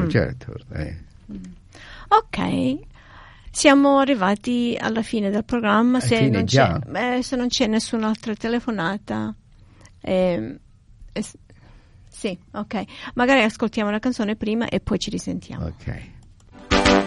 certo. Ok, siamo arrivati alla fine del programma. Se non c'è nessun'altra telefonata, sì, ok, magari ascoltiamo la canzone prima e poi ci risentiamo. Ok.